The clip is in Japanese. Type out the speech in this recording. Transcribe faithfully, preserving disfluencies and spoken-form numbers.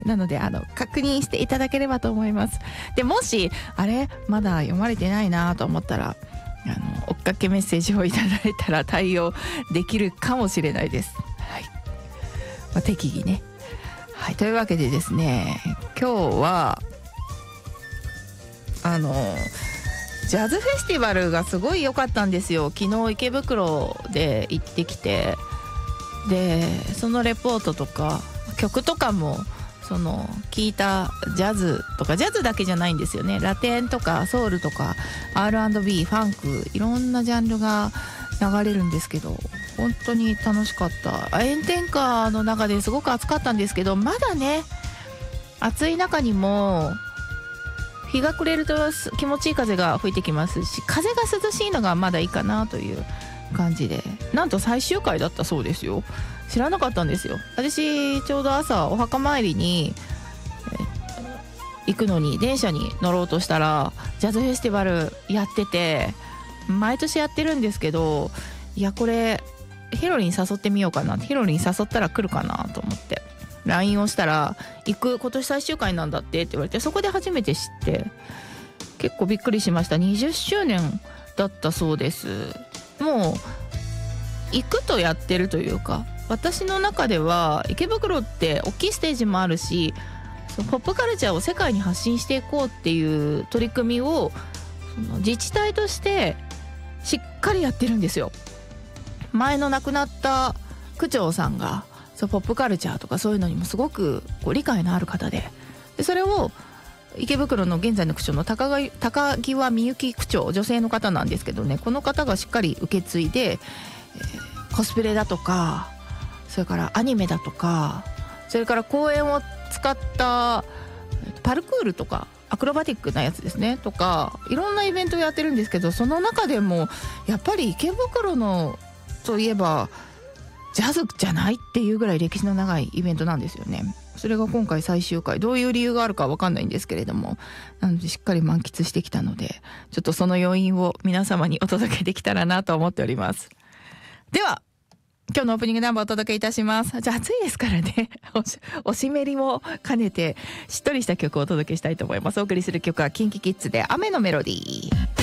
なのであの確認していただければと思います。でもしあれまだ読まれてないなと思ったらあの追っかけメッセージをいただいたら対応できるかもしれないです。はい、まあ、適宜ね。はい、というわけでですね、今日はあのジャズフェスティバルがすごい良かったんですよ。昨日池袋で行ってきて、でそのレポートとか曲とかもその聞いたジャズとかジャズだけじゃないんですよね。ラテンとかソウルとか アールアンドビー ファンクいろんなジャンルが流れるんですけど、本当に楽しかった。炎天下の中ですごく暑かったんですけど、まだね暑い中にも日が暮れると気持ちいい風が吹いてきますし、風が涼しいのがまだいいかなという感じで、なんと最終回だったそうですよ。知らなかったんですよ。私ちょうど朝お墓参りに行くのに電車に乗ろうとしたらジャズフェスティバルやってて、毎年やってるんですけど、いやこれヒロリン誘ってみようかな、ヒロリン誘ったら来るかなと思って ライン をしたら、行く今年最終回なんだってって言われて、そこで初めて知って結構びっくりしました。にじゅっしゅうねんだったそうです。もう行くとやってるというか、私の中では池袋って大きいステージもあるし、そのポップカルチャーを世界に発信していこうっていう取り組みをその自治体としてしっかりやってるんですよ。前の亡くなった区長さんがそうポップカルチャーとかそういうのにもすごくこう理解のある方で、でそれを池袋の現在の区長の高が高際みゆき区長、女性の方なんですけどね、この方がしっかり受け継いで、えー、コスプレだとかそれからアニメだとか、それから公園を使ったパルクールとかアクロバティックなやつですねとか、いろんなイベントをやってるんですけど、その中でもやっぱり池袋のといえばジャズじゃないっていうぐらい歴史の長いイベントなんですよね。それが今回最終回、どういう理由があるか分かんないんですけれども、なのでしっかり満喫してきたので、ちょっとその要因を皆様にお届けできたらなと思っております。では今日のオープニングナンバーをお届けいたします。じゃあ暑いですからねおし、おしめりも兼ねてしっとりした曲をお届けしたいと思います。お送りする曲はキンキキッズで雨のメロディー。